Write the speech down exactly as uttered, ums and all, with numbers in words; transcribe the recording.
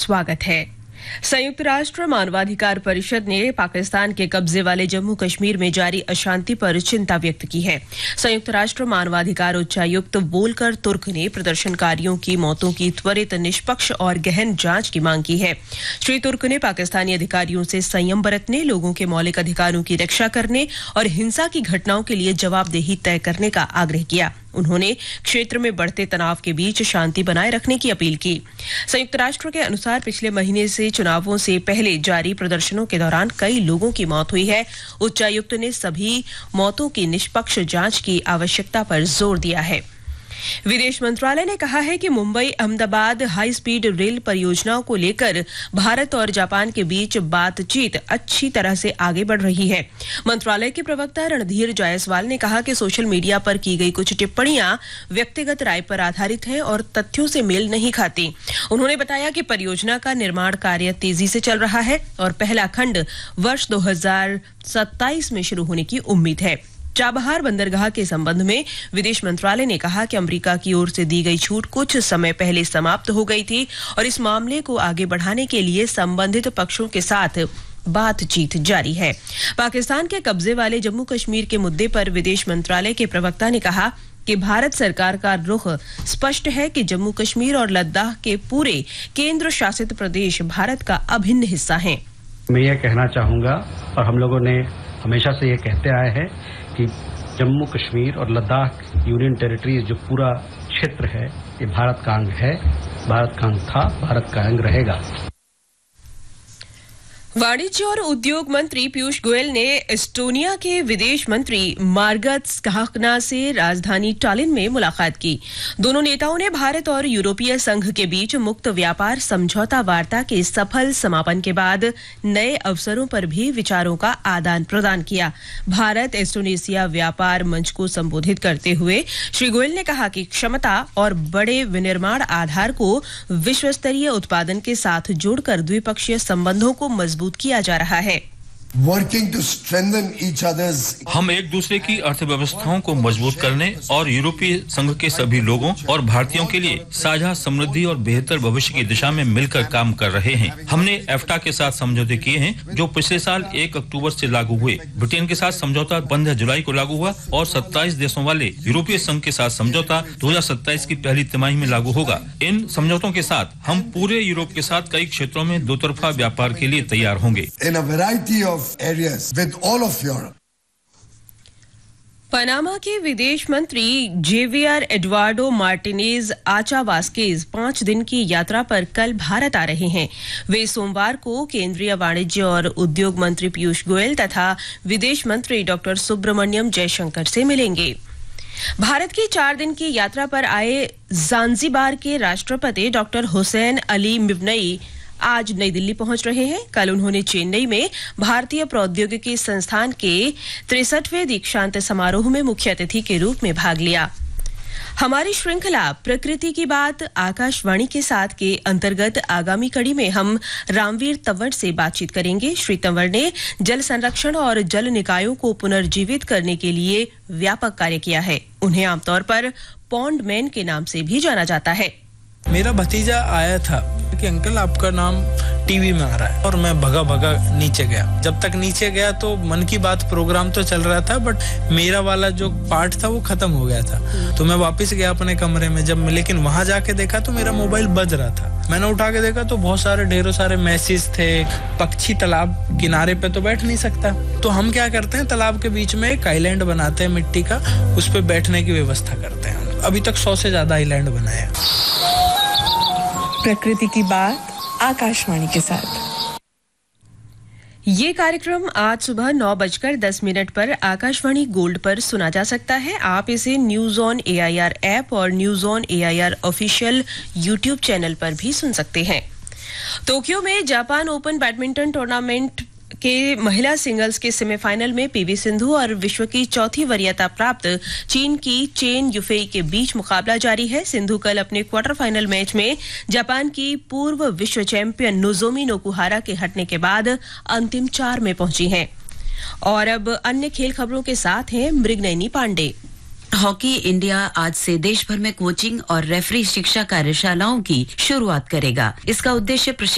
स्वागत है। संयुक्त राष्ट्र मानवाधिकार परिषद ने पाकिस्तान के कब्जे वाले जम्मू कश्मीर में जारी अशांति पर चिंता व्यक्त की है। संयुक्त राष्ट्र मानवाधिकार उच्चायुक्त वोल्कर तुर्क ने प्रदर्शनकारियों की मौतों की त्वरित, निष्पक्ष और गहन जांच की मांग की है। श्री तुर्क ने पाकिस्तानी अधिकारियों से संयम बरतने, लोगों के मौलिक अधिकारों की रक्षा करने और हिंसा की घटनाओं के लिए जवाबदेही तय करने का आग्रह किया। उन्होंने क्षेत्र में बढ़ते तनाव के बीच शांति बनाए रखने की अपील की। संयुक्त राष्ट्र के अनुसार पिछले महीने से चुनावों से पहले जारी प्रदर्शनों के दौरान कई लोगों की मौत हुई है। उच्चायुक्त ने सभी मौतों की निष्पक्ष जांच की आवश्यकता पर जोर दिया है। विदेश मंत्रालय ने कहा है कि Mumbai Ahmedabad high speed rail परियोजनाओं को लेकर भारत और जापान के बीच बातचीत अच्छी तरह से आगे बढ़ रही है। मंत्रालय के प्रवक्ता रणधीर जायसवाल ने कहा कि सोशल मीडिया पर की गई कुछ टिप्पणियां व्यक्तिगत राय पर आधारित हैं और तथ्यों से मेल नहीं खाती। उन्होंने बताया कि परियोजना का निर्माण कार्य तेजी से चल रहा है और पहला खंड वर्ष दो हज़ार सत्ताईस में शुरू होने की उम्मीद है। चाबहार बंदरगाह के संबंध में विदेश मंत्रालय ने कहा कि अमेरिका की ओर से दी गई छूट कुछ समय पहले समाप्त हो गई थी और इस मामले को आगे बढ़ाने के लिए संबंधित पक्षों के साथ बातचीत जारी है। पाकिस्तान के कब्जे वाले जम्मू कश्मीर के मुद्दे पर विदेश मंत्रालय के प्रवक्ता ने कहा कि भारत सरकार का रुख स्पष्ट है कि जम्मू कश्मीर और लद्दाख के पूरे केंद्र शासित प्रदेश भारत का अभिन्न हिस्सा हैं। मैं ये कहना चाहूंगा और हम लोगों ने हमेशा से ये कहते आए हैं कि जम्मू कश्मीर और लद्दाख यूनियन टेरिटरीज जो पूरा क्षेत्र है ये भारत का अंग है, भारत का अंग था, भारत का अंग रहेगा। वाणिज्य और उद्योग मंत्री पीयूष गोयल ने एस्टोनिया के विदेश मंत्री मार्गत स्काहकना से राजधानी टालिन में मुलाकात की। दोनों नेताओं ने भारत और यूरोपीय संघ के बीच मुक्त व्यापार समझौता वार्ता के सफल समापन के बाद नए अवसरों पर भी विचारों का आदान प्रदान किया। भारत एस्टोनेशिया व्यापार मंच को संबोधित करते हुए श्री गोयल ने कहा कि क्षमता और बड़े विनिर्माण आधार को विश्वस्तरीय उत्पादन के साथ जोड़कर द्विपक्षीय संबंधों को मजबूत किया जा रहा है। Working to strengthen each other's... हम एक दूसरे की अर्थव्यवस्थाओं को मजबूत करने और यूरोपीय संघ के सभी लोगों और भारतीयों के लिए साझा समृद्धि और बेहतर भविष्य की दिशा में मिलकर काम कर रहे हैं। हमने एफ्टा के साथ समझौते किए हैं जो पिछले साल एक अक्टूबर से लागू हुए। ब्रिटेन के साथ समझौता पंद्रह जुलाई को लागू हुआ और सत्ताईस देशों वाले यूरोपीय संघ के साथ समझौता दो हज़ार सत्ताईस की पहली तिमाही में लागू होगा। इन समझौतों के साथ हम पूरे यूरोप के साथ कई क्षेत्रों में दो तरफा व्यापार के लिए तैयार होंगे। In a variety of areas with all of Europe. Panama के विदेश मंत्री जेवियर एडवार्डो मार्टिनेज आचा वास्केज पांच दिन की यात्रा पर कल भारत आ रहे हैं। वे सोमवार को केंद्रीय वाणिज्य और उद्योग मंत्री पीयूष गोयल तथा विदेश मंत्री डॉक्टर सुब्रमण्यम जयशंकर से मिलेंगे। भारत की चार दिन की यात्रा पर आए ज़ांज़ीबार के राष्ट्रपति डॉक्टर हुसैन अली मिवनई आज नई दिल्ली पहुंच रहे हैं। कल उन्होंने चेन्नई में भारतीय प्रौद्योगिकी संस्थान के तिरसठवें दीक्षांत समारोह में मुख्य अतिथि के रूप में भाग लिया। हमारी श्रृंखला प्रकृति की बात आकाशवाणी के साथ के अंतर्गत आगामी कड़ी में हम रामवीर तंवर से बातचीत करेंगे। श्री तंवर ने जल संरक्षण और जल निकायों को पुनर्जीवित करने के लिए व्यापक कार्य किया है। उन्हें आमतौर पर पॉन्ड मैन के नाम से भी जाना जाता है। मेरा भतीजा आया था कि अंकल आपका नाम टीवी में आ रहा है और मैं भगा भगा नीचे गया। जब तक नीचे गया तो मन की बात प्रोग्राम तो चल रहा था बट मेरा वाला जो पार्ट था वो खत्म हो गया था। तो मैं वापस गया अपने कमरे में जब लेकिन वहां जाके देखा तो मेरा मोबाइल बज रहा था। मैंने उठा के देखा तो बहुत सारे ढेरों सारे मैसेज थे। पक्षी तालाब किनारे पे तो बैठ नहीं सकता तो हम क्या करते हैं तालाब के बीच में एक आइलैंड बनाते हैं मिट्टी का, उस पे बैठने की व्यवस्था करते हैं। अभी तक सौ से ज्यादा आइलैंड बनाए। प्रकृति की बात आकाशवाणी के साथ। ये कार्यक्रम आज सुबह नौ बजकर दस मिनट पर आकाशवाणी गोल्ड पर सुना जा सकता है। आप इसे न्यूज ऑन एआईआर ऐप और news on AIR official YouTube channel पर भी सुन सकते हैं। टोक्यो में जापान ओपन बैडमिंटन टूर्नामेंट के महिला सिंगल्स के सेमीफाइनल में पीवी सिंधु और विश्व की चौथी वरीयता प्राप्त चीन की चेन युफेई के बीच मुकाबला जारी है। सिंधु कल अपने क्वार्टर फाइनल मैच में जापान की पूर्व विश्व चैंपियन नोजोमी नोकुहारा के हटने के बाद अंतिम चार में पहुंची हैं। और अब अन्य खेल खबरों के साथ हैं मृगनयनी पांडे। हॉकी इंडिया आज से देश भर में कोचिंग और रेफरी शिक्षा कार्यशालाओं की शुरुआत करेगा। इसका उद्देश्य